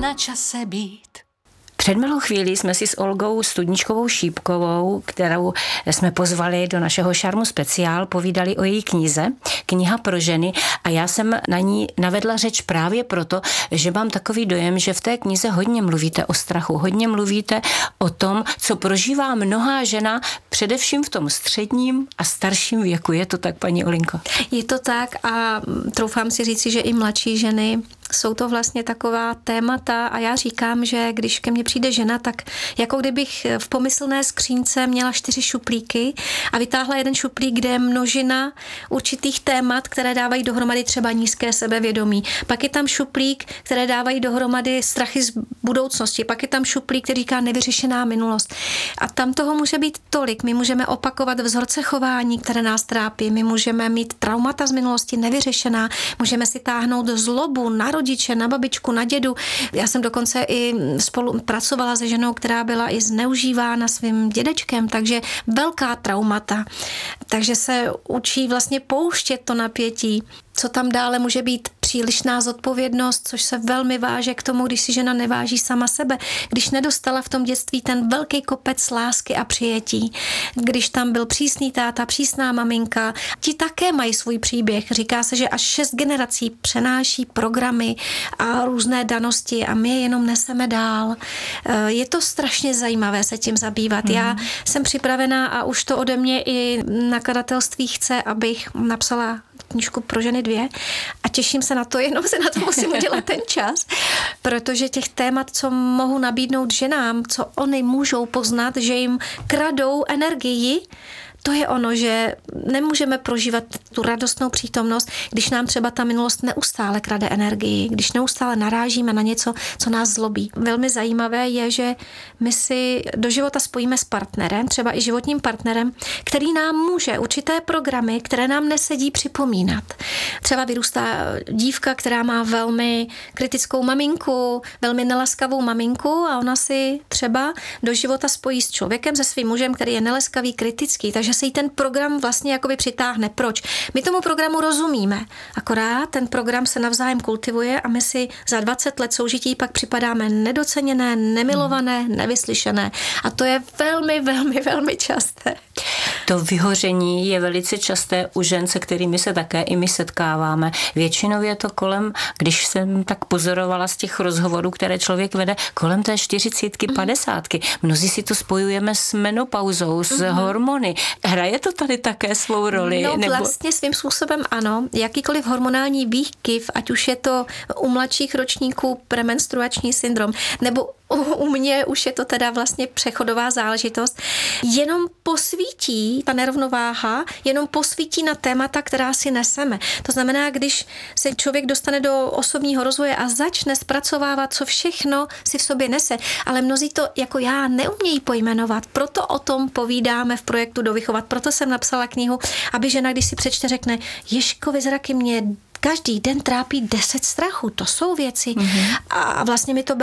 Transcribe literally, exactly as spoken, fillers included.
na čase být. Před malou chvílí jsme si s Olgou Studničkovou Šípkovou, kterou jsme pozvali do našeho Šarmu speciál, povídali o její knize, Kniha pro ženy, a já jsem na ní navedla řeč právě proto, že mám takový dojem, že v té knize hodně mluvíte o strachu, hodně mluvíte o tom, co prožívá mnohá žena, především v tom středním a starším věku. Je to tak, paní Olinko? Je to tak a troufám si říci, že i mladší ženy jsou to vlastně taková témata a já říkám, že když ke mně přijde žena, tak jako kdybych v pomyslné skřínce měla čtyři šuplíky a vytáhla jeden šuplík, kde je množina určitých témat, které dávají dohromady třeba nízké sebevědomí. Pak je tam šuplík, které dávají dohromady strachy z budoucnosti. Pak je tam šuplík, který říká nevyřešená minulost. A tam toho může být tolik. My můžeme opakovat vzorce chování, které nás trápí. My můžeme mít traumata z minulosti nevyřešená. Můžeme si táhnout zlobu na rodiče, na babičku, na dědu. Já jsem dokonce i spolu pracovala se ženou, která byla i zneužívána svým dědečkem, takže velká traumata. Takže se učí vlastně pouštět to napětí. Co tam dále může být přílišná zodpovědnost, což se velmi váže k tomu, když si žena neváží sama sebe, když nedostala v tom dětství ten velký kopec lásky a přijetí, když tam byl přísný táta, přísná maminka, ti také mají svůj příběh. Říká se, že až šest generací přenáší programy a různé danosti a my je jenom neseme dál. Je to strašně zajímavé se tím zabývat. Mm. Já jsem připravená a už to ode mě i nakladatelství chce, abych napsala knížku pro ženy dvě a těším se na to, jenom se na to musím udělat ten čas, protože těch témat, co mohu nabídnout ženám, co oni můžou poznat, že jim kradou energii, to je ono, že nemůžeme prožívat tu radostnou přítomnost, když nám třeba ta minulost neustále krade energii, když neustále narážíme na něco, co nás zlobí. Velmi zajímavé je, že my si do života spojíme s partnerem, třeba i životním partnerem, který nám může určité programy, které nám nesedí, připomínat. Třeba vyrůstá dívka, která má velmi kritickou maminku, velmi nelaskavou maminku a ona si třeba do života spojí s člověkem, se svým mužem, který je nelaskavý, kritický, takže se jí ten program vlastně jakoby přitáhne. Proč? My tomu programu rozumíme, akorát ten program se navzájem kultivuje a my si za dvacet let soužití pak připadáme nedoceněné, nemilované, nevyslyšené. A to je velmi, velmi, velmi časté. To vyhoření je velice časté u žen, se kterými se také i my setkáváme. Většinou je to kolem, když jsem tak pozorovala z těch rozhovorů, které člověk vede, kolem té čtyřicítky, padesátky. Mnozí si to spojujeme s menopauzou, s mm-hmm. hormony. Hraje to tady také svou roli? No nebo... vlastně svým způsobem ano. Jakýkoliv hormonální výkyv, ať už je to u mladších ročníků premenstruační syndrom, nebo u mě už je to teda vlastně přechodová záležitost, jenom posvítí ta nerovnováha, jenom posvítí na témata, která si neseme. To znamená, když se člověk dostane do osobního rozvoje a začne zpracovávat, co všechno si v sobě nese, ale mnozí to jako já neumějí pojmenovat, proto o tom povídáme v projektu Dovychovat, proto jsem napsala knihu, aby žena, když si přečte, řekne, Ježkovi zraky mě každý den trápí deset strachů, to jsou věci. Mm-hmm. A vlastně mi to